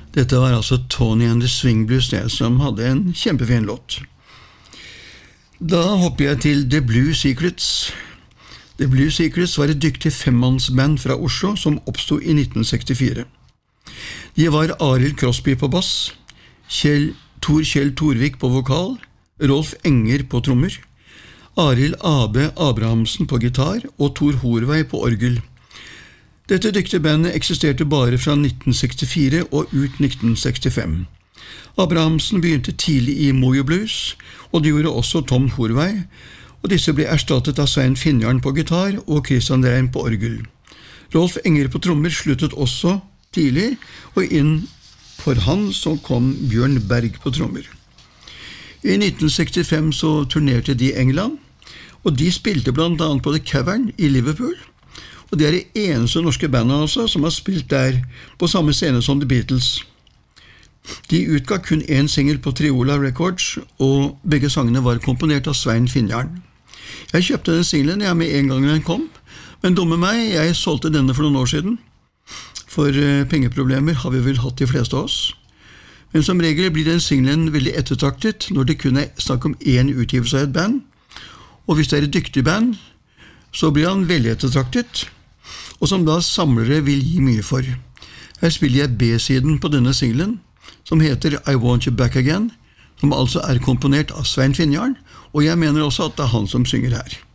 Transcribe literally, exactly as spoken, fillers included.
Dette var altså Tony and the Swing Blues, det som hadde en kjempefin låt. Da hopper jeg til The Blue Secrets. The Blue Secrets var et dyktig femmannsband fra Oslo som oppstod i nitten sekstifire. De var Arild Crosby på bass, Kjell, Tor Kjell Torvik på vokal, Rolf Enger på trommer, Arild A B Abrahamsen på gitar og Tor Horvei på orgel. Dette dyktige bandet eksisterte bare fra nitten sekstifire og ut nitten sekstifem. Abrahamsen begynte tidlig i Mojo Blues, og det gjorde også Tom Horvei, og disse ble erstattet av Svein Finnjarn på gitar og Christian Reim på orgel. Rolf Enger på trommer sluttet også tidlig, og inn for han så kom Bjørn Berg på trommer. I nitten sekstifem så turnerte de i England, og de spilte blant annet på The Cavern i Liverpool, og det er det eneste norske bandet altså som har spilt der på samme scene som The Beatles. De utga kun en single på Triola Records, og begge sangene var komponert av Svein Finnjarn. Jeg kjøpte den singlen ja, med en gang den kom, men dumme meg, jeg solgte denne for noen år siden. For uh, pengeproblemer har vi vel hatt de fleste av oss. Men som regel blir den singlen veldig ettertraktet når det kun er snakk om én utgivelse av et band, og hvis det er et dyktig band, så blir han veldig ettertraktet, og som da samlere vil gi mye for. Her spiller jeg B-siden på denne singlen, som heter I Want You Back Again, som altså er komponert av Svein Finnjarn, og jeg mener også at det er han som synger her.